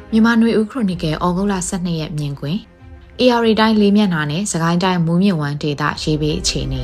မြန်မာနွေဦးခရိုနီကယ်ဩဂုတ်လ12ရက်မြင်ကွင်း AR တိုင်းလေးမျက်နှာနဲ့စကိုင်းတိုင်းမူးမြင့်ဝမ်းဒေသရေးပေးအခြေအနေ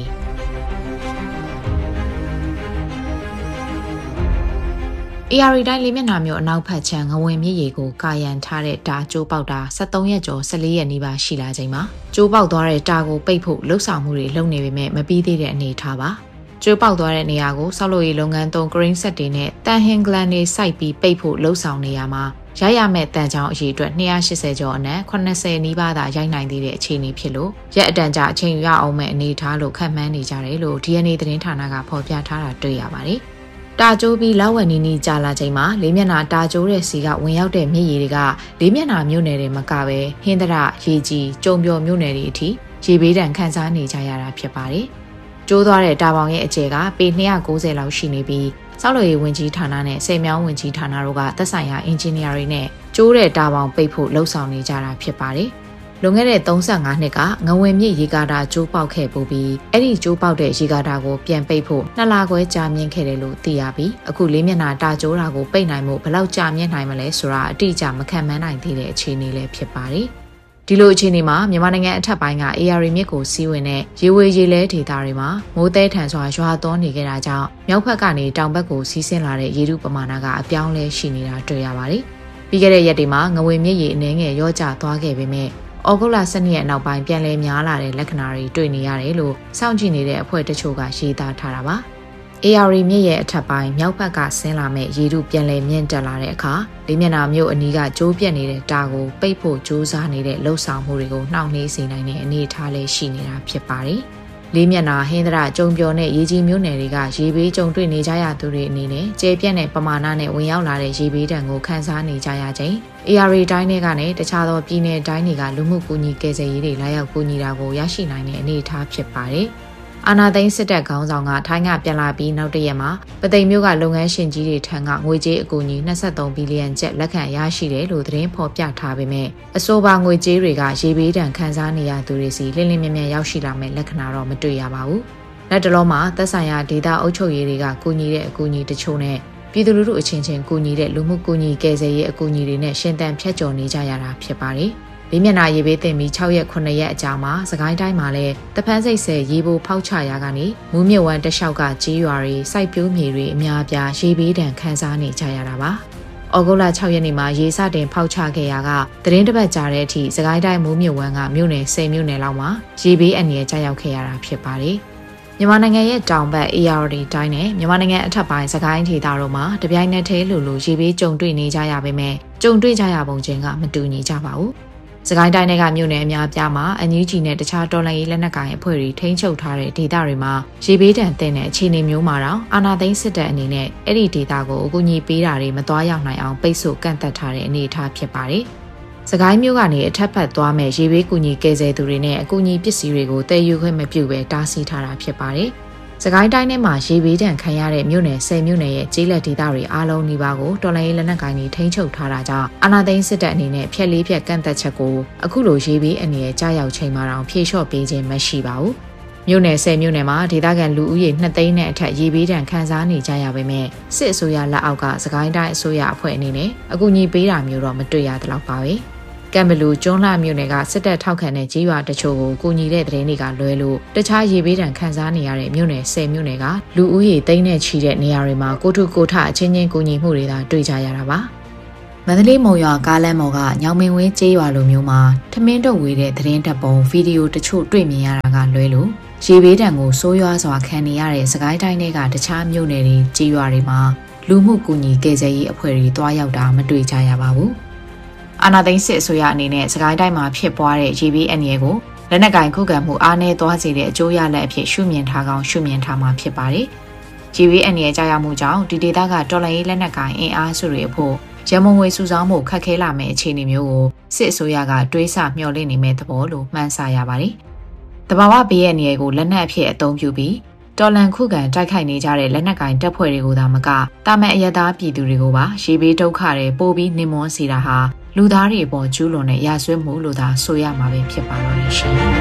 AR တိုင်းလေးမျက်နှာမျိုးအနောက်ဖက်ခြမ်းငဝင်မြစ်ရေကိုကာယံထားတဲ့တာကျိုးပေါက်တာ73ရက်ကျော်14ရက်နီးပါးရှိလာချိန်မှာကျိုးပေါက်သွားတဲ့တာကိုပိတ်ဖို့လှုပ်ဆောင်မှုတွေလုပ်နေပေမဲ့မပြီးသေးတဲ့အနေအထားပါကျိုးပေါက်သွားတဲ့နေရာကိုဆောက်လုပ်ရေးလုပ်ငန်းသုံး crane set တွေနဲ့တန်ဟင်ဂလန်တွေစိုက်ပြီးပိတ်ဖို့လှုပ်ဆောင်နေရမှာရရမဲ့တန်ချောင်းအရေအတွက်280ကျော်အနက်80နီးပါးသာရိုက်နိုင်သေးတဲ့အခြေအနေဖြစ်လို့ရက်အတန်ကြာအချိန်ယူရအောင်မဲ့အနေအထားလို့ခန့်မှန်းနေကြတယ်လို့ DNA သတင်းဌာနကဖော်ပြထားတာတွေ့ရပါတယ်။တာကျိုးပြီးလောက်ဝက်နီနီကြာလာချိန်မှာလေးမျက်နှာတာကျိုးတဲ့စီကဝင်ရောက်တဲ့မြစ်ရေတွေကလေးမျက်နှာမြို့နယ်တွေမကပဲဟင်းသရရေကြီးကျုံပျော်မြို့နယ်တွေအထိရေဘေးဒဏ်ခံစားနေကြရတာဖြစ်ပါတယ်။ကျိုးသွားတဲ့တာပေါင်ရဲ့အကျယ်ကပေ290လောက်ရှိနေပြီးဆောက်လုပ်ရေးဝန်ကြီးဌာနနဲ့ဆယ်မြောင်းဝန်ကြီးဌာနတို့ကသက်ဆိုင်ရာအင်ဂျင်နီယာတွေနဲ့ကျိုးတဲ့တာပေါင်ပိတ်ဖို့လှုံ့ဆော်နေကြတာဖြစ်ပါတယ်။လွန်ခဲ့တဲ့35နှစ်ကငဝင်မြစ်ရေကာတာကျိုးပေါက်ခဲ့ပူပြီးအဲ့ဒီကျိုးပေါက်တဲ့ရေကာတာကိုပြန်ပိတ်ဖို့2လခွဲကြာမြင့်ခဲ့တယ်လို့သိရပြီးအခုလေးမျက်နှာတာကျိုးတာကိုပိတ်နိုင်မှုဘယ်လောက်ကြာမြင့်နိုင်မလဲဆိုတာအတိအကျမခံမှန်းနိုင်သေးတဲ့အခြေအနေလည်းဖြစ်ပါတယ်။ဒီလိုအခြေအနေမှာမြန်မာနိုင်ငံအထက်ပိုင်းက AR မြစ်ကိုစီးဝင်တဲ့ရေဝေရေလဲဒေသတွေမှာမိုးသဲထန်စွာရွာသွန်းနေကြတာကြောင့်မြောက်ဘက်ကနေတောင်ဘက်ကိုစီးဆင်းလာတဲ့ရေထုပမာဏကအပြောင်းလဲရှိနေတာတွေ့ရပါတယ်။ပြီးခဲ့တဲ့ရက်တွေမှာငွေမြစ်ရေအနှဲငယ်ရောကျသွားခဲ့ပေမဲ့ဩဂုတ်လ12ရက်နောက်ပိုင်းပြန်လည်များလာတဲ့လက္ခဏာတွေတွေ့နေရတယ်လို့စောင့်ကြည့်နေတဲ့အဖွဲ့တချို့ကရေးသားထားတာပါ။ AR မြစ်ရဲ့အထက်ပိုင်းမြောက်ဘက်ကဆင်းလာမဲ့ရေထုပြန်လည်မြင့်တက်လာတဲ့အခါလေးမျက်နှာမြို့အနီးကကျိုးပြက်နေတဲ့တာကိုပိတ်ဖို့ကြိုးစားနေတဲ့လှုပ်ဆောင်မှုတွေကိုနှောင့်နှေးစေနိုင်တဲ့အနေအထားလေးရှိနေတာဖြစ်ပါတယ်။လေးမျက်နှာဟင်းသရကျုံပျော်နဲ့ရေကြီးမြို့နယ်တွေကရေဘေးကြုံတွေ့နေကြရသူတွေအနေနဲ့ကျဲပြန့်တဲ့ပမာဏနဲ့ဝင်ရောက်လာတဲ့ရေဘေးဒဏ်ကိုခံစားနေကြရချိန် AR တိုင်းတွေကနဲ့တခြားသောပြည်နယ်တိုင်းတွေကလူမှုကူညီကယ်ဆယ်ရေးတွေလာရောက်ကူညီတာကိုရရှိနိုင်တဲ့အနေအထားဖြစ်ပါတယ်။အာနာသိန်းစစ်တပ်ခေါင်းဆောင်ကထိုင်းကပြန်လာပြီးနောက်တရက်မှာပသိမ်မြို့ကလုပ်ငန်းရှင်ကြီးတွေထံကငွေကြေးအကူအညီ23ဘီလီယံကျပ်လက်ခံရရှိတယ်လို့သတင်းဖော်ပြထားပေမဲ့အဆိုပါငွေကြေးတွေကရေဘေးဒဏ်ခံစားနေရသူတွေစီလင်းလင်းမြမြရောက်ရှိလာမဲ့လက္ခဏာတော့မတွေ့ရပါဘူး။လက်တလုံးမှာသက်ဆိုင်ရာဒေသအုပ်ချုပ်ရေးတွေကကူညီတဲ့အကူအညီတချို့နဲ့ပြည်သူလူထုအချင်းချင်းကူညီတဲ့လူမှုကူညီကယ်ဆယ်ရေးအကူအညီတွေနဲ့ရှင်းတန်ဖြတ်ကျော်နေကြရတာဖြစ်ပါတယ်။လေးမျက်နှာရေဘေးတင်ပြီး6ရက်9ရက်အကြာမှာစကိုင်းတိုင်းမှာလည်းတဖန်းစိတ်ဆဲရေပိုဖောက်ချရာကနေမူးမြစ်ဝမ်းတလျှောက်ကကြီးရွာတွေစိုက်ပျိုးမြေတွေအများအပြားရေဘေးဒဏ်ခံစားနေကြရတာပါ။ဩဂုတ်လ6ရက်နေ့မှာရေစတင်ဖောက်ချခဲ့ရာကသတင်းတစ်ပတ်ကြာတဲ့အထိစကိုင်းတိုင်းမူးမြစ်ဝမ်းကမြို့နယ်10မြို့နယ်လောက်မှာရေဘေးအန္တရာယ်ကြာရောက်ခဲ့ရတာဖြစ်ပါတယ်။မြန်မာနိုင်ငံရဲ့တောင်ဘက် AR တိုင်းနဲ့မြန်မာနိုင်ငံအထက်ပိုင်းစကိုင်းဒေသတို့မှာတပြိုင်နက်တည်းလိုရေဘေးကြုံတွေ့နေကြရပေမဲ့ကြုံတွေ့ကြရပုံချင်းကမတူညီကြပါဘူး။စကိုင်းတိုင်းကမြို့နယ်အများအပြားမှာအန်ယူဂျီနဲ့တခြားတော်လှန်ရေးလက်နက်ကိုင်အဖွဲ့တွေထိန်းချုပ်ထားတဲ့ဒေသတွေမှာရေဘေးဒဏ်သင့်တဲ့အခြေအနေမျိုးမှာတော့အာဏာသိမ်းစစ်တပ်အနေနဲ့အဲ့ဒီဒေသကိုအကူအညီပေးတာတွေမသွားရောက်နိုင်အောင်ပိတ်ဆို့ကန့်သတ်ထားတဲ့အနေအထားဖြစ်ပါတယ်။စကိုင်းမြို့ကနေအထက်ဘက်သွားမဲ့ရေဘေးကူညီကယ်ဆယ်သူတွေနဲ့အကူအညီပစ္စည်းတွေကိုတည်ယူခွင့်မပြုဘဲတားဆီးထားတာဖြစ်ပါတယ်။စကိုင်းတိုင်းထဲမှာရေဘေးဒဏ်ခံရတဲ့မြို့နယ်10မြို့နယ်ရဲ့ကျေးလက်ဒေသတွေအားလုံးနီးပါးကိုတော်လှန်ရေးလက်နက်ကိုင်တွေထိန်းချုပ်ထားတာကြောင့်အာဏာသိမ်းစစ်တပ်အနေနဲ့ဖျက်လေးဖျက်ကန့်သက်ချက်ကိုအခုလိုရေဘေးအနေနဲ့ကြားရောက်ချိန်မှာတောင်ဖြေလျှော့ပေးခြင်းမရှိပါဘူး။မြို့နယ်10မြို့နယ်မှာဒေသခံလူဦးရေ2သိန်းနဲ့အထက်ရေဘေးဒဏ်ခံစားနေကြရပေမဲ့စစ်အစိုးရလက်အောက်ကစကိုင်းတိုင်းအစိုးရအဖွဲ့အနေနဲ့အကူအညီပေးတာမျိုးတော့မတွေ့ရသလောက်ပါပဲ။ကံဘလူကျွန်းလှမြို့နယ်ကစစ်တပ်ထောက်ခံတဲ့ကြီးရွာတချို့ကိုကူညီတဲ့သတင်းတွေကလွဲလို့တခြားရေဘေးဒဏ်ခံစားနေရတဲ့မြို့နယ်10မြို့နယ်ကလူဦးရေသိန်းနဲ့ချီတဲ့နေရာတွေမှာကိုထုကိုထအချင်းချင်းကူညီမှုတွေသာတွေ့ကြရတာပါမန္တလေးမုံရွာကားလမ်းပေါ်ကညောင်မင်းဝင်းကျေးရွာလိုမျိုးမှာထမင်းတုပ်ဝေးတဲ့သတင်းတပ်ပုံဗီဒီယိုတချို့တွေ့မြင်ရတာကလွဲလို့ရေဘေးဒဏ်ကိုဆိုးရွားစွာခံနေရတဲ့စကိုင်းတိုင်းတွေကတခြားမြို့နယ်တွေကျေးရွာတွေမှာလူမှုကူညီကယ်ဆယ်ရေးအဖွဲ့တွေတွားရောက်တာမတွေ့ကြရပါဘူးအာဏာသိမ်းစစ်အစိုးရအနေနဲ့စကိုင်းတိုင်းမှာဖြစ်ပွားတဲ့ရေဘေးအန္တရာယ်ကိုလက်နက်ကင်ခုခံမှုအားနည်းသွားစေတဲ့အကျိုးရလဒ်အဖြစ်ရှုမြင်ထားကောင်းရှုမြင်ထားမှာဖြစ်ပါတယ်။ရေဘေးအန္တရာယ်ကြာရောက်မှုကြောင့်ဒီဒေသကတော်လှန်ရေးလက်နက်ကင်အင်အားစုတွေအဖို့ရမုံငွေစုဆောင်းမှုခက်ခဲလာမယ့်အခြေအနေမျိုးကိုစစ်အစိုးရကတွေးဆမျှော်လင့်နေမဲ့သဘောလို့မှန်းဆရပါတယ်။တဘာဝဘေးအန္တရာယ်ကိုလက်နက်အဖြစ်အသုံးပြုပြီးတော်လှန်ခုခံတိုက်ခိုက်နေကြတဲ့လက်နက်ကင်တပ်ဖွဲ့တွေကိုသာမကတာမန်အရသားပြည်သူတွေကိုပါရေဘေးဒုက္ခတွေပို့ပြီးနှိမ်မွန်းစေတာဟာလူသားတွေအပေါ်ကျူးလွန်တဲ့ရာဇဝတ်မှုလို့သာဆိုရမှာပဲဖြစ်ပါတော့ရှင်